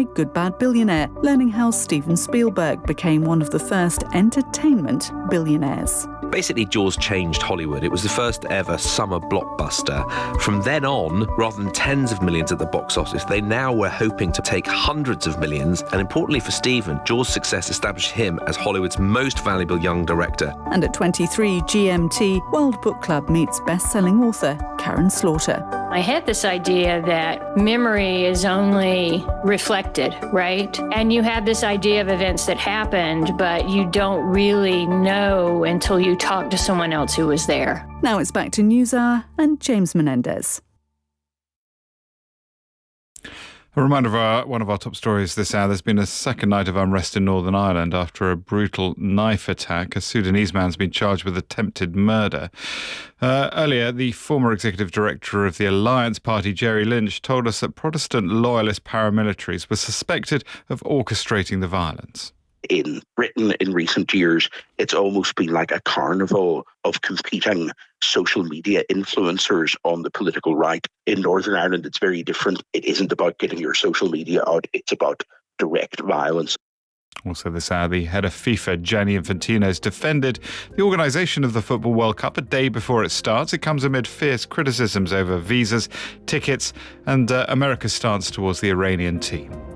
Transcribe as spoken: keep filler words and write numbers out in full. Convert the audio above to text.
by Good Bad Billionaire, learning how Steven Spielberg became one of the first entertainment billionaires. Basically, Jaws changed Hollywood. It was the first ever summer blockbuster. From then on, rather than tens of millions at the box office, they now were hoping to take hundreds of millions. And importantly for Steven, Jaws' success established him as Hollywood's most valuable young director. And at twenty-three G M T, World Book Club meets best-selling author Karen Slaughter. I had this idea that memory is only reflected, right? And you have this idea of events that happened, but you don't really know until you talk to someone else who was there. Now it's back to NewsHour and James Menendez. A reminder of our, one of our top stories this hour. There's been a second night of unrest in Northern Ireland after a brutal knife attack. A Sudanese man's been charged with attempted murder. Uh, earlier, the former executive director of the Alliance Party, Jerry Lynch, told us that Protestant loyalist paramilitaries were suspected of orchestrating the violence. In Britain in recent years, it's almost been like a carnival of competing social media influencers on the political right. In Northern Ireland, it's very different. It isn't about getting your social media out. It's about direct violence. Also this hour, the head of FIFA, Gianni Infantino, has defended the organisation of the Football World Cup a day before it starts. It comes amid fierce criticisms over visas, tickets and uh, America's stance towards the Iranian team.